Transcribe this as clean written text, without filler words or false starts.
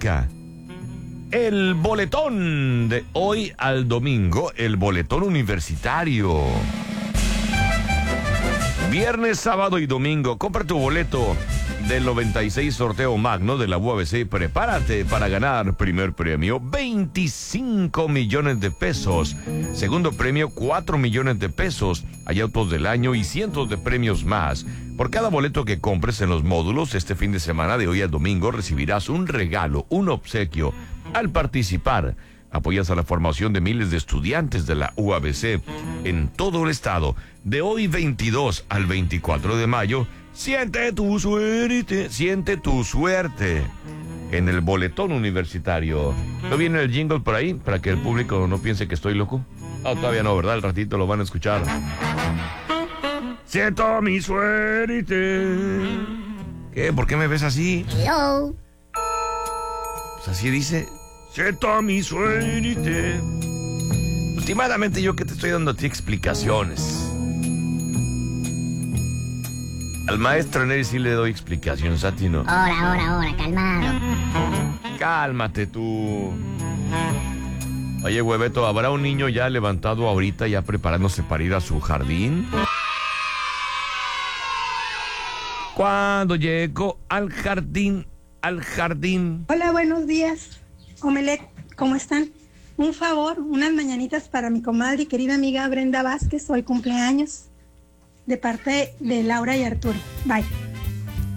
música. El boletón de hoy al domingo, el boletón universitario. Viernes, sábado y domingo, compra tu boleto del 96 sorteo magno de la UABC. Prepárate para ganar. Primer premio, 25 millones de pesos. Segundo premio, 4 millones de pesos. Hay autos del año y cientos de premios más. Por cada boleto que compres en los módulos este fin de semana de hoy al domingo recibirás un regalo, un obsequio. Al participar, apoyas a la formación de miles de estudiantes de la UABC en todo el estado. De hoy 22 al 24 de mayo, siente tu suerte en el boletón universitario. ¿No viene el jingle por ahí para que el público no piense que estoy loco? Ah, todavía no, ¿verdad? Al ratito lo van a escuchar. Siento mi suerte. ¿Qué? ¿Por qué me ves así? Hello. Pues así dice. Siento mi suerte. Últimamente yo que te estoy dando a ti explicaciones. Al maestro Neri sí le doy explicaciones, a ti no. Ahora, calmado. Cálmate tú. Oye, hueveto, ¿habrá un niño ya levantado ahorita, ya preparándose para ir a su jardín? Cuando llego al jardín. Hola, buenos días. Omelet, ¿cómo están? Un favor, unas mañanitas para mi comadre y querida amiga Brenda Vázquez, hoy cumpleaños, de parte de Laura y Arturo. Bye.